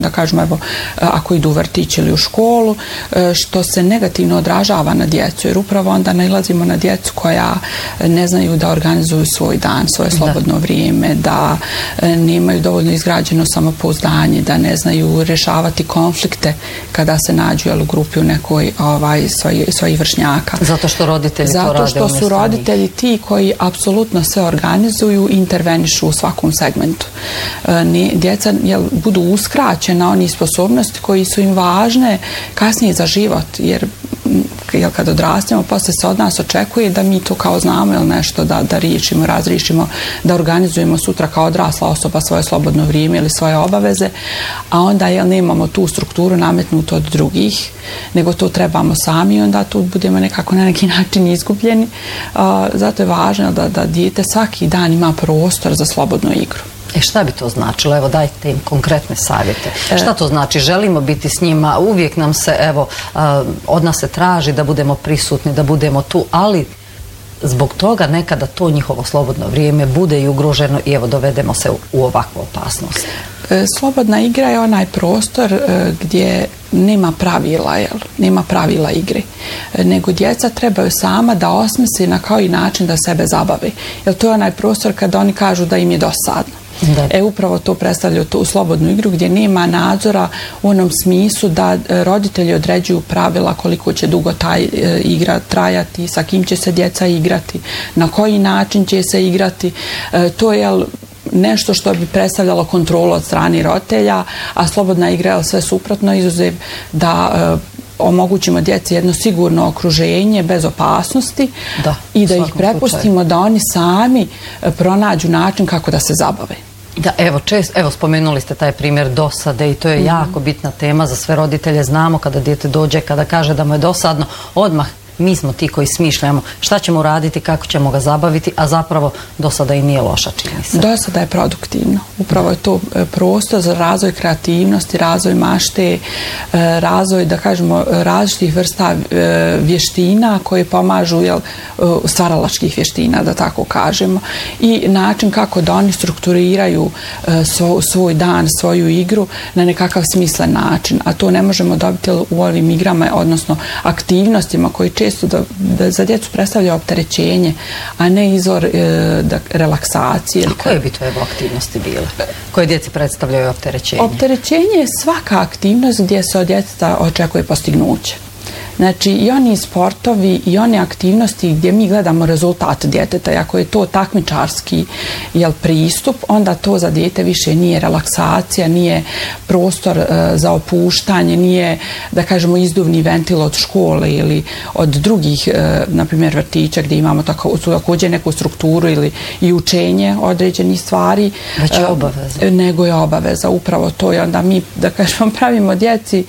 da kažemo, evo, ako idu u vrtić ili u školu, što se negativno odražava na djecu, jer upravo onda nailazimo na djecu koja ne znaju da organizuju svoj dan, svoje slobodno vrijeme, da nemaju dovoljno izgrađeno samopouzdanje, da ne znaju rješavati konflikte kada se nađu u grupi u nekoj svojih vršnjaka. Zato što roditelji to rade umjesto njih. Zato što su roditelji ti koji apsolutno sve organizuju i intervenišu u svakom segmentu. Djeca budu uskraćena na oni sposobnosti koji su im važne kasnije za život, jer kad odrastemo, posle se od nas očekuje da mi to kao znamo ili nešto da riješimo, razriješimo, da organizujemo sutra kao odrasla osoba svoje slobodno vrijeme ili svoje obaveze, a onda nemamo tu strukturu nametnutu od drugih, nego to trebamo sami i onda tu budemo nekako na neki način izgubljeni. Zato je važno da dijete svaki dan ima prostor za slobodnu igru. Šta bi to značilo? Evo, dajte im konkretne savjete. Šta to znači? Želimo biti s njima, uvijek nam se, evo, od nas se traži da budemo prisutni, da budemo tu, ali zbog toga nekada to njihovo slobodno vrijeme bude i ugroženo i evo, dovedemo se u ovakvu opasnost. Slobodna igra je onaj prostor gdje nema pravila, nema pravila igre, nego djeca trebaju sama da osmisli na koji način da sebe zabave. Jer to je onaj prostor kada oni kažu da im je dosadno. Upravo to predstavlja tu slobodnu igru gdje nema nadzora u onom smislu da roditelji određuju pravila koliko će dugo taj igra trajati, sa kim će se djeca igrati, na koji način će se igrati. To je nešto što bi predstavljalo kontrolu od strane roditelja, a slobodna igra je sve suprotno, izuzev da omogućimo djeci jedno sigurno okruženje bez opasnosti i da ih prepustimo da oni sami pronađu način kako da se zabave. Da, evo spomenuli ste taj primjer dosade i to je jako bitna tema za sve roditelje. Znamo kada dijete dođe, kada kaže da mu je dosadno, odmah mi smo ti koji smišljamo šta ćemo raditi, kako ćemo ga zabaviti, a zapravo dosada i nije loša, čini se. Dosada je produktivno. Upravo je to prostor za razvoj kreativnosti, razvoj mašte, razvoj, da kažemo, različitih vrsta vještina koje pomažu stvaralačkih vještina, da tako kažemo, i način kako da oni strukturiraju svoj dan, svoju igru na nekakav smislen način. A to ne možemo dobiti u ovim igrama, odnosno aktivnostima koji često da za djecu predstavlja opterećenje, a ne izvor relaksacije. A koje bi to aktivnosti bile? Koje djeci predstavljaju opterećenje? Opterećenje je svaka aktivnost gdje se od djeteta očekuje postignuće. Znači, i oni sportovi i one aktivnosti gdje mi gledamo rezultat djeteta, ako je to takmičarski pristup, onda to za dijete više nije relaksacija, nije prostor za opuštanje, nije, da kažemo, izduvni ventil od škole ili od drugih, na primjer, vrtića gdje imamo također neku strukturu ili i učenje određenih stvari. Već je obaveza. Nego je obaveza, upravo to. I onda mi, da kažemo, pravimo djeci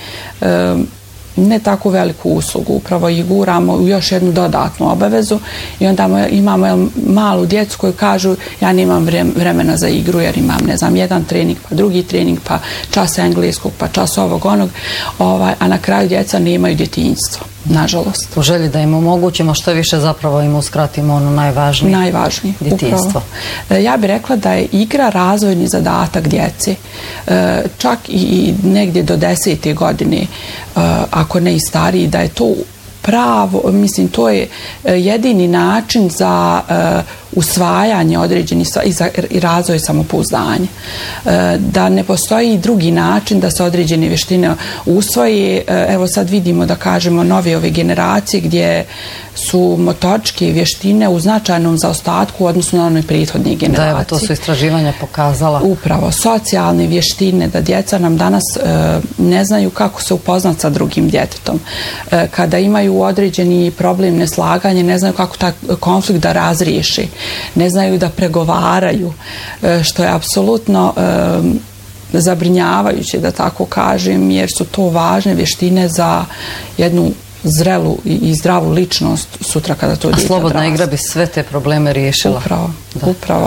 ne tako veliku uslugu, upravo ih guramo u još jednu dodatnu obavezu i onda imamo malu djecu koju kažu ja nemam vremena za igru jer imam, ne znam, jedan trening, pa drugi trening, pa čas engleskog, pa čas ovog onog, a na kraju djeca nemaju djetinjstvo, nažalost. U želji da im omogućimo što više, zapravo im uskratimo ono najvažnije. Najvažnije, djetinjstvo. Upravo. Ja bih rekla da je igra razvojni zadatak djece, čak i negdje do 10. godine, ako ne i stariji, da je to pravo, mislim, to je jedini način za usvajanje određenih i razvoj samopouzdanja. Da ne postoji drugi način da se određene vještine usvoje. Evo sad vidimo, da kažemo, nove ove generacije gdje su motoričke vještine u značajnom zaostatku u odnosu na one prethodne generacije. Da, evo, to su istraživanja pokazala. Upravo, socijalne vještine, da djeca nam danas ne znaju kako se upoznat sa drugim djetetom. Kada imaju određeni problem neslaganje, ne znaju kako taj konflikt da razriješi. Ne znaju da pregovaraju, što je apsolutno zabrinjavajuće, da tako kažem, jer su to važne vještine za jednu zrelu i zdravu ličnost sutra kada to dijete odrasta. A slobodna igra bi sve te probleme riješila. Upravo.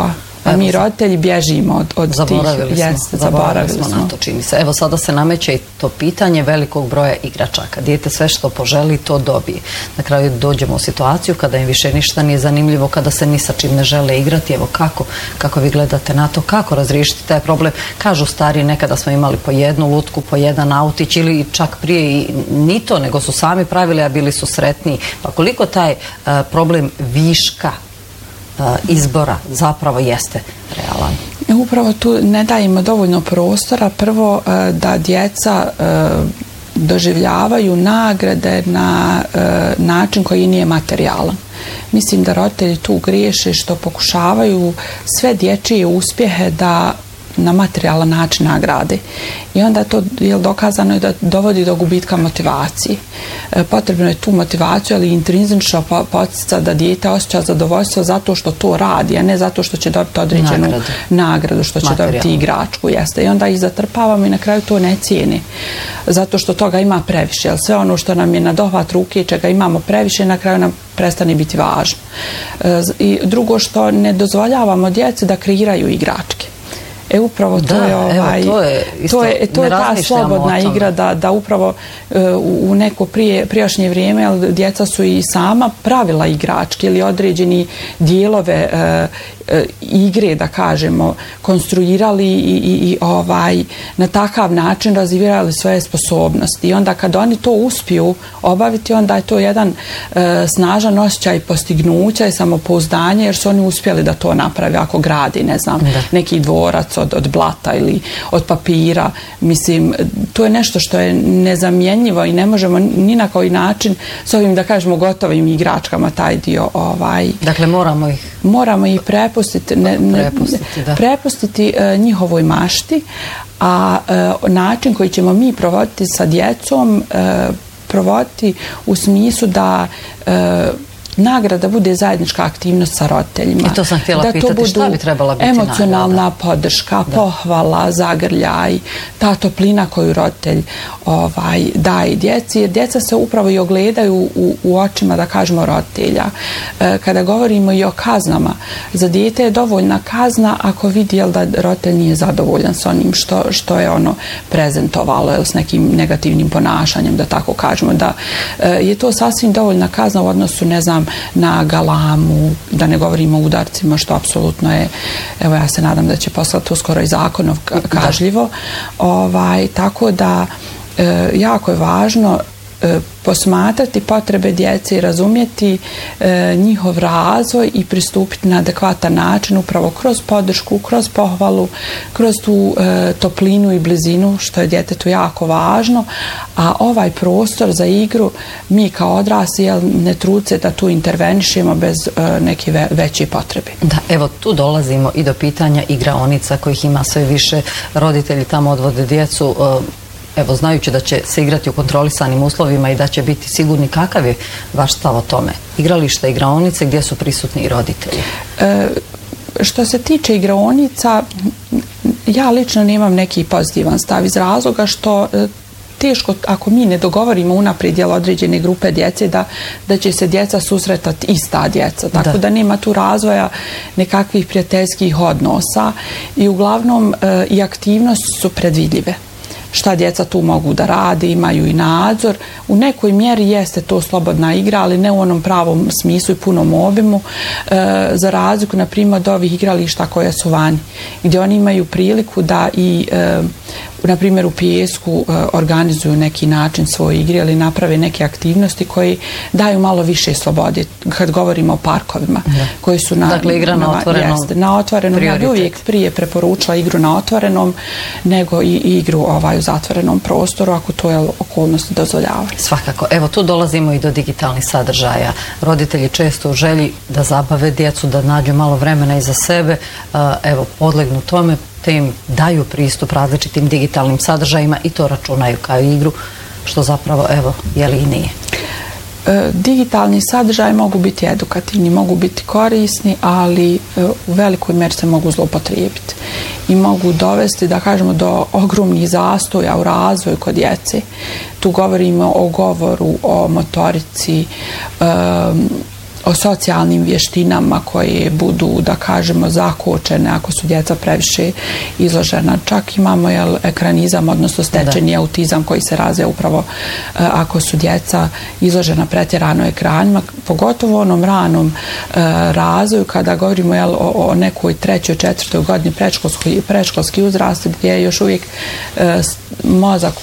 A mi roditelji bježimo od zaboravili tih. Zaboravili smo na to, čini se. Evo sada se nameće i to pitanje velikog broja igračaka. Dijete sve što poželi to dobije. Na kraju dođemo u situaciju kada im više ništa nije zanimljivo, kada se ni sa čim ne žele igrati. Evo kako vi gledate na to, kako razriješiti taj problem? Kažu stari, nekada smo imali po jednu lutku, po jedan autić ili čak prije i ni to, nego su sami pravili, a bili su sretniji. Pa koliko taj problem viška izbora zapravo jeste realan? Upravo tu ne dajemo dovoljno prostora. Prvo da djeca doživljavaju nagrade na način koji nije materijalan. Mislim da roditelji tu griješe što pokušavaju sve dječje uspjehe da na materijalan način nagrade. I onda to je dokazano da dovodi do gubitka motivacije. Potrebno je tu motivaciju, ali intrinzično podsjeća da dijete osjeća zadovoljstvo zato što to radi, a ne zato što će dobiti određenu nagradu, što će dobiti igračku. Jeste. I onda ih zatrpavamo i na kraju to ne cijeni. Zato što toga ima previše. Jer sve ono što nam je na dohvat ruke, čega imamo previše, na kraju nam prestane biti važno. I drugo što ne dozvoljavamo djeci da kreiraju igračke. Upravo to je ta slobodna igra da upravo u neko prijašnje vrijeme djeca su i sama pravila igračke ili određeni dijelove igre, da kažemo, konstruirali i na takav način razvijali svoje sposobnosti. I onda kad oni to uspiju obaviti, onda je to jedan snažan osjećaj postignuća i samopouzdanja, jer su oni uspjeli da to napravi ako gradi, ne znam, neki dvorac od blata ili od papira. Mislim, to je nešto što je nezamjenjivo i ne možemo ni na koji način s ovim, da kažemo, gotovim igračkama taj dio. Dakle, moramo ih prepustiti njihovoj mašti, a način koji ćemo mi provoditi sa djecom provoditi u smislu da nagrada bude zajednička aktivnost sa roditeljima. I to sam htjela pitati, šta bi trebala biti nagrada? Emocionalna podrška, pohvala, zagrljaj, ta toplina koju roditelj daje djeci, jer djeca se upravo i ogledaju u očima, da kažemo, roditelja. Kada govorimo i o kaznama, za dijete je dovoljna kazna ako vidi da roditelj nije zadovoljan s onim što je ono prezentovalo, s nekim negativnim ponašanjem, da tako kažemo, da je to sasvim dovoljna kazna u odnosu, ne znam, na galamu, da ne govorimo o udarcima, što apsolutno je, evo ja se nadam da će poslati uskoro i zakonov kažljivo. Tako da jako je važno posmatrati potrebe djece i razumjeti njihov razvoj i pristupiti na adekvatan način upravo kroz podršku, kroz pohvalu, kroz tu toplinu i blizinu, što je djetetu jako važno, a ovaj prostor za igru mi kao odrasli ne truce da tu intervenišemo bez neke veće potrebe. Da, evo tu dolazimo i do pitanja igraonica kojih ima sve više. Roditelji tamo odvode djecu, evo, znajući da će se igrati u kontrolisanim uslovima i da će biti sigurni. Kakav je vaš stav o tome? Igrališta, igraonice, gdje su prisutni i roditelji? Što se tiče igraonica, ja lično nemam neki pozitivan stav iz razloga što teško, ako mi ne dogovorimo unaprijed određene grupe djece, da će se djeca susretati ista djeca. Tako da nema tu razvoja nekakvih prijateljskih odnosa i uglavnom i aktivnosti su predvidljive. Šta djeca tu mogu da rade, imaju i nadzor. U nekoj mjeri jeste to slobodna igra, ali ne u onom pravom smislu i punom obimu, za razliku, na primjer, od ovih igrališta koja su vani, gdje oni imaju priliku da i na primjer u pijesku organizuju neki način svoje igre ili naprave neke aktivnosti koje daju malo više slobode, kad govorimo o parkovima koji su dakle, igra na otvorenom. Na otvorenom. Ja bi uvijek prije preporučila igru na otvorenom nego i igru u zatvorenom prostoru, ako to je okolnosti dozvoljavaju. Svakako. Evo tu dolazimo i do digitalnih sadržaja. Roditelji često u želji da zabave djecu, da nađu malo vremena iza sebe, evo podlegnu tome, te im daju pristup različitim digitalnim sadržajima i to računaju kao igru, što zapravo, evo, je li i nije. Digitalni sadržaj mogu biti edukativni, mogu biti korisni, ali u velikoj mjeri se mogu zloupotrijebiti i mogu dovesti, da kažemo, do ogromnih zastoja u razvoju kod djece. Tu govorimo o govoru, o motorici, o socijalnim vještinama koje budu, da kažemo, zakočene ako su djeca previše izložena. Čak imamo ekranizam, odnosno stečeni autizam koji se razvija upravo ako su djeca izložena pretjerano ekranima, pogotovo u onom ranom razvoju kada govorimo o nekoj 3. 4. godini predškolski uzrast gdje još uvijek mozak